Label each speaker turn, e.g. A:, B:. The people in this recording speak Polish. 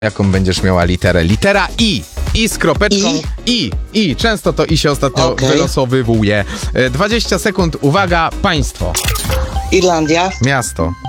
A: Jaką będziesz miała literę? Litera I. I z kropeczką. I. Często to I się ostatnio wylosowywuje. 20 sekund. Uwaga. Państwo.
B: Irlandia.
A: Miasto.